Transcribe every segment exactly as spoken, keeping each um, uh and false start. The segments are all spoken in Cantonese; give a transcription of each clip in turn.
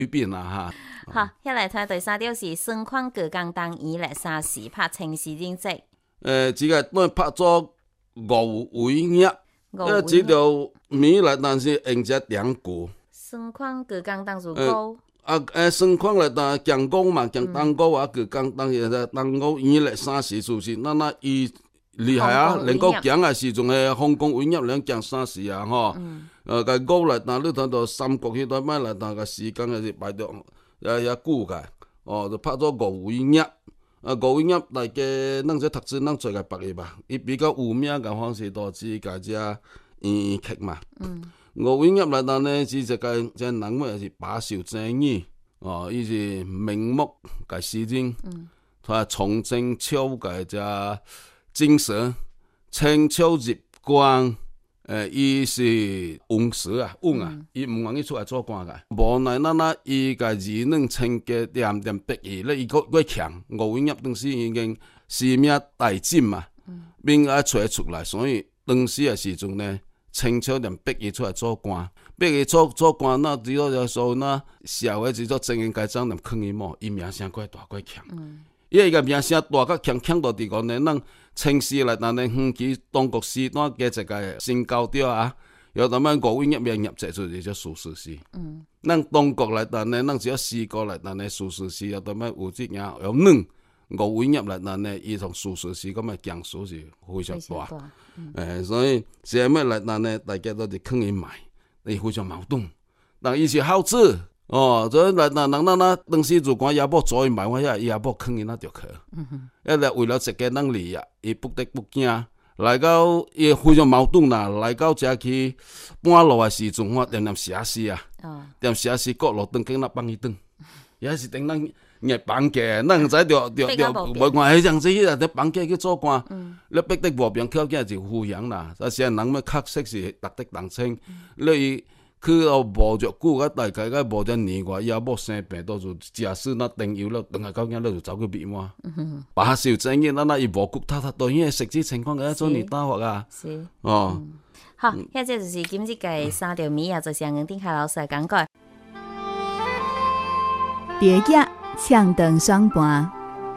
一边啦哈。 好，遐来睇第三條是雙礦高江當二零三四拍城市經濟。 誒，這個都拍咗五位頁，誒，這條米來但是用只兩股。 雙礦高江當是高。 啊誒，雙礦來但江高嘛，江東高啊，高江當現在東高二零三四數是，那那伊厲害啊，能夠講嘅時陣係香港威業兩江三四啊，嗬。誒，個高來但你睇到三國迄度買來但個時間係排到。也也久嘅，哦，就拍咗五位頁，啊五位頁大家咱這讀書咱做個白嘅吧，伊比較有名嘅方式都是家只編劇嘛。嗯。五位頁來當呢，是一個即人物是把守正義，哦，伊是明末嘅詩人，嗯，佢崇正秋嘅只精神，清秋入關。誒，伊是文史啊，文啊，伊唔願意出來做官嘅。無奈咱咱伊個字能成嘅點點筆意咧，伊個個強，五位頁當時已經使命大進嘛，免愛出出來，所以當時嘅時陣呢，清朝點筆意出來做官，筆意做做官，那只要說那社會只做精英階層，就坑伊某，伊名聲過大過強。因為伊個名聲大個強，強到地個呢，咱清史來但呢，遠期中國時代嘅一個新高調啊，有咁樣五位頁名入籍就是叫蘇軾詩。嗯。咱中國來但呢，咱只要四個來但呢，蘇軾詩有咁樣有隻樣有兩五位頁來但呢，伊同蘇軾詩咁嘅強數是非常大。誒、嗯欸，所以寫咩來但呢，大家都係坑伊買，伊非常矛盾。但伊是好字。哦，所以來那人那那當時如果也冇做伊買，我遐也冇坑伊那條去。嗯一來為了一個能力啊，伊不得不驚，來到伊非常矛盾啦。來到遮去半路嘅時陣，我點點寫詩啊，點寫詩各路登經那幫伊登，也是等咱熱綁架，咱唔知着着着無看迄樣子迄個綁架去做官，你逼得無邊口囝就敷衍啦。啊，現在人們確實是值得同情，你。去到無着久，個大概個無只年外，也冇生病，都就假使那等油了，等下到囝，就走去變嘛。把小正嘢，那那伊無骨塌塌，對因為實際情況嘅一種年打法啊。是。哦。嗯、 好，遐隻就是今日嘅三條米啊，就是楊定凱老師講過。 第一唱斷雙盤。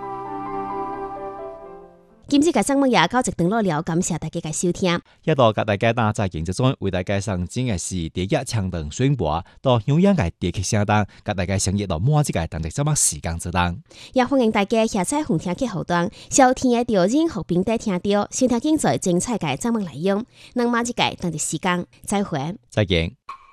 今次嘅節目也到一段落了，感謝大家嘅收聽。 一度甲大家打在現實中為大家上diễn嘅是第一唱斷雙盤，到永遠嘅電劇聲檔，甲大家相約到每一個同一節目時間之檔。 也歡迎大家下載紅聽劇後端，收聽嘅到任何平台聽到，收聽更多精彩嘅節目內容。咱馬一個同一時間再會， 再見。